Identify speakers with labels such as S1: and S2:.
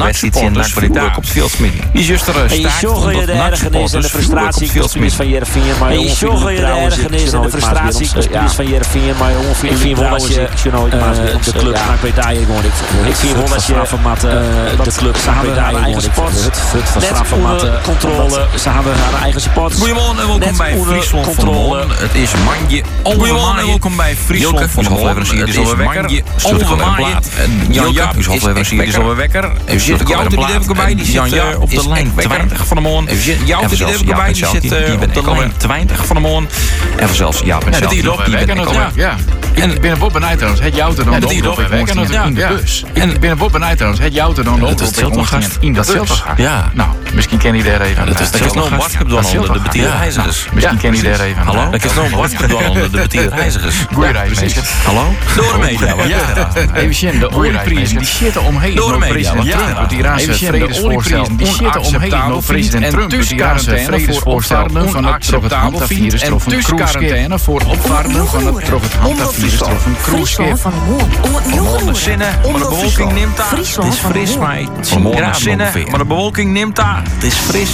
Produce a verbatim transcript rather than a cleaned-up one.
S1: wedstrijd zien naar Breda. Op veel smidden. Die zuster staat
S2: en je zorgen je de ergernis en de frustratie is van Jervin, maar en je zorgen je de ergernis en de frustratie is van Jervin, maar ik vind wel dat je de club naar Breda gewoon ik vind wel dat je de club naar Breda eigen supporters net onder controle, ze hebben haar eigen supporters.
S1: Goedemorgen en welkom bij Friesland controle. Het is manje. Goedemorgen en welkom bij Friesland van Holleverancier is alweer wekker. Overmaaien. Jan Jaap is Holleverancier is alweer wekker. Jouw die er ook bij, die zit op de lijn twintig van de morgen. Jouw die er ook bij, die zit op de lijn twintig van de morgen. En vanzelfs Jaap en zelf. Die ben ik alweer.
S3: Ja. En ik ben Bob en trouwens, het jouw dan de oproep in de bus. En ik ben Bob en trouwens, het jouw dan de oproep in de bus.
S1: Ja.
S3: Nou, misschien ken je daar even.
S1: Dat is nog een basketbal onder de betierreizigers.
S3: Misschien ken je daar even.
S1: Hallo? Dat is nog een basketbal onder de betierreizigers.
S3: Goeie reis.
S1: Hallo? Door de media.
S3: Ja. Even de olieprijzen die zitten omheen.
S1: Door de media.
S3: Ja. Die Iraanse vredesvoorstel. Die zitten omheen. Door president Trump. Die Iraanse vredesvoorstel van het onacceptabel virus trof een cruise-quarantaine voor opvarmen van het trof het handvirus trof een cruise-schip.
S1: Vanmorgen zinnen, maar de bewolking neemt daar. Het is fris, maar vanmorgen zinnen, maar de bewolking neemt daar. Het is fris.